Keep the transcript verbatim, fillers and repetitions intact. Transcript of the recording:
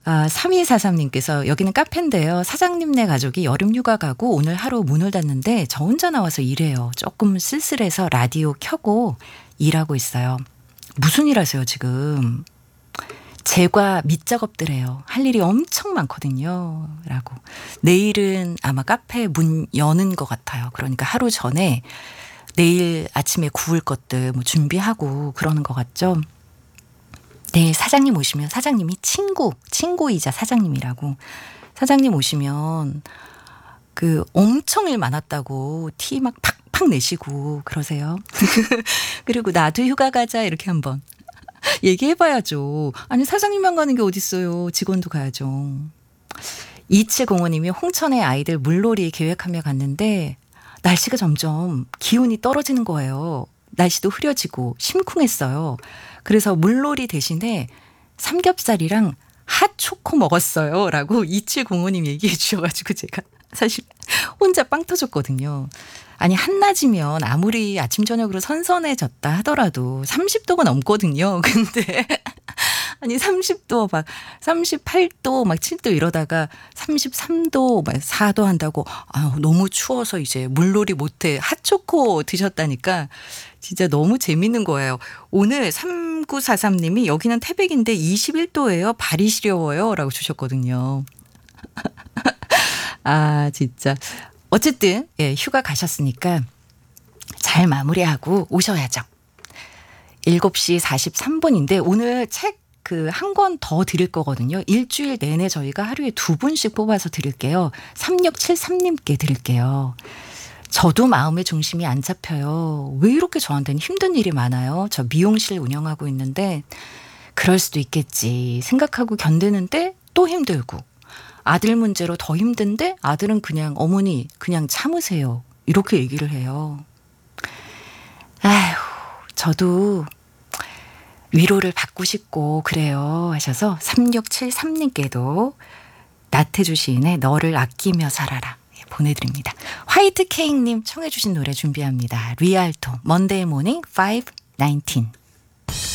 아, 삼이사삼님께서 여기는 카페인데요. 사장님네 가족이 여름 휴가 가고 오늘 하루 문을 닫는데 저 혼자 나와서 일해요. 조금 쓸쓸해서 라디오 켜고 일하고 있어요. 무슨 일 하세요 지금? 제과 밑작업들 해요. 할 일이 엄청 많거든요. 라고. 내일은 아마 카페 문 여는 것 같아요. 그러니까 하루 전에 내일 아침에 구울 것들 뭐 준비하고 그러는 것 같죠. 네, 사장님 오시면 사장님이 친구, 친구이자 사장님이라고. 사장님 오시면 그 엄청 일 많았다고 티 막 팍팍 내시고 그러세요. 그리고 나도 휴가 가자 이렇게 한번 얘기해봐야죠. 아니 사장님만 가는 게 어딨어요. 직원도 가야죠. 이칠공오님이 홍천에 아이들 물놀이 계획하며 갔는데 날씨가 점점 기온이 떨어지는 거예요. 날씨도 흐려지고 심쿵했어요. 그래서 물놀이 대신에 삼겹살이랑 핫초코 먹었어요. 라고 이칠공오님 얘기해 주셔가지고 제가 사실 혼자 빵 터졌거든요. 아니 한낮이면 아무리 아침 저녁으로 선선해졌다 하더라도 삼십 도가 넘거든요. 근데 아니 삼십 도 막 삼십팔 도 막 칠 도 이러다가 삼십삼 도 막 사 도 한다고 아, 너무 추워서 이제 물놀이 못해 핫초코 드셨다니까 진짜 너무 재밌는 거예요. 오늘 삼구사삼님이 여기는 태백인데 이십일 도예요. 발이 시려워요. 라고 주셨거든요. 아 진짜 어쨌든 예, 휴가 가셨으니까 잘 마무리하고 오셔야죠. 일곱 시 사십삼 분인데 오늘 책 그 한 권 더 드릴 거거든요. 일주일 내내 저희가 하루에 두 분씩 뽑아서 드릴게요. 삼육칠삼님께 드릴게요. 저도 마음의 중심이 안 잡혀요. 왜 이렇게 저한테는 힘든 일이 많아요? 저 미용실 운영하고 있는데 그럴 수도 있겠지 생각하고 견디는데 또 힘들고 아들 문제로 더 힘든데 아들은 그냥 어머니 그냥 참으세요. 이렇게 얘기를 해요. 아휴 저도 위로를 받고 싶고 그래요 하셔서 삼육칠삼님께도 나태주 시인의 너를 아끼며 살아라 보내드립니다. 화이트 케이크님 청해 주신 노래 준비합니다. 리알토 먼데이 모닝 파이브 나인틴.